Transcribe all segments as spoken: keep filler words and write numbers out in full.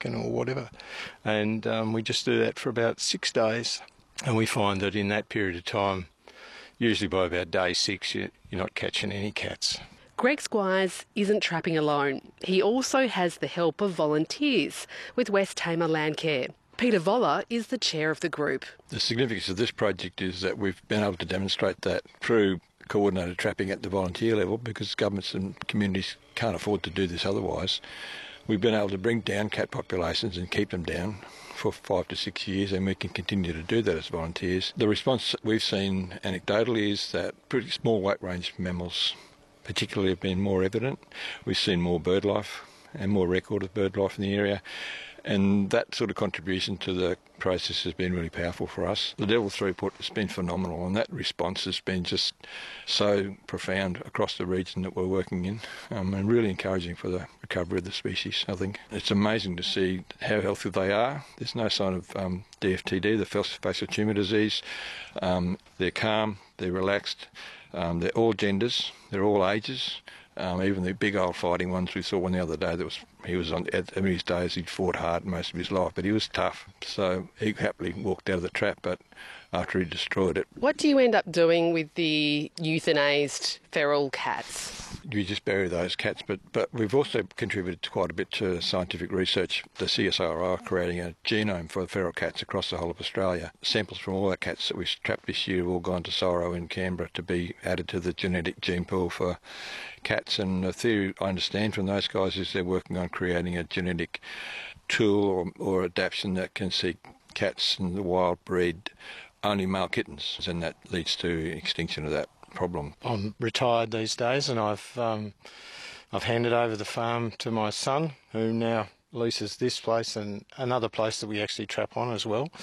chicken or whatever. And um, we just do that for about six days. And we find that in that period of time, usually by about day six, you're not catching any cats. Greg Squires isn't trapping alone. He also has the help of volunteers with West Tamar Landcare. Peter Voller is the chair of the group. The significance of this project is that we've been able to demonstrate that through coordinated trapping at the volunteer level, because governments and communities can't afford to do this otherwise. We've been able to bring down cat populations and keep them down for five to six years, and we can continue to do that as volunteers. The response that we've seen anecdotally is that pretty small weight range mammals particularly have been more evident. We've seen more bird life and more record of bird life in the area, and that sort of contribution to the process has been really powerful for us. The level throughput has been phenomenal, and that response has been just so profound across the region that we're working in, um, and really encouraging for the recovery of the species, I think. It's amazing to see how healthy they are. There's no sign of um, D F T D, the facial tumour disease. Um, they're calm, they're relaxed, um, they're all genders, they're all ages. Um, even the big old fighting ones, we saw one the other day that was, he was on, at his days, he'd fought hard most of his life, but he was tough. So he happily walked out of the trap, but after he destroyed it. What do you end up doing with the euthanised feral cats? You just bury those cats, but, but we've also contributed quite a bit to scientific research. The C S I R are creating a genome for feral cats across the whole of Australia. Samples from all the cats that we've trapped this year have all gone to Sorrow in Canberra to be added to the genetic gene pool for cats, and the theory I understand from those guys is they're working on creating a genetic tool or, or adaptation that can see cats in the wild breed only male kittens, and that leads to extinction of that problem. I'm retired these days, and I've um, I've handed over the farm to my son, who now leases this place and another place that we actually trap on as well.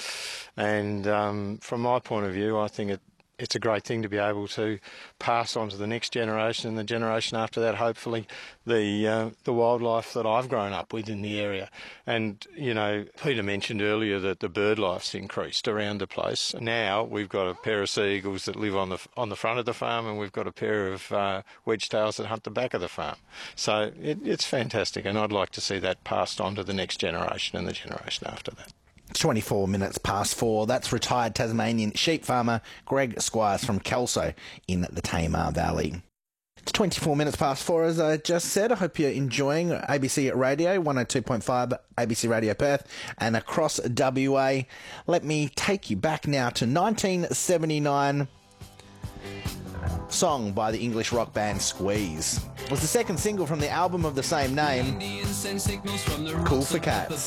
And um, from my point of view, I think it it's a great thing to be able to pass on to the next generation and the generation after that, hopefully, the uh, the wildlife that I've grown up with in the area. And, you know, Peter mentioned earlier that the bird life's increased around the place. Now we've got a pair of sea eagles that live on the on the front of the farm, and we've got a pair of uh, wedge-tails that hunt the back of the farm. So it, it's fantastic, and I'd like to see that passed on to the next generation and the generation after that. It's twenty-four minutes past four. That's retired Tasmanian sheep farmer Greg Squires from Kelso in the Tamar Valley. It's twenty-four minutes past four, as I just said. I hope you're enjoying A B C Radio, one oh two point five A B C Radio Perth, and across W A. Let me take you back now to nineteen seventy-nine. Song by the English rock band Squeeze. It was the second single from the album of the same name, Cool for Cats.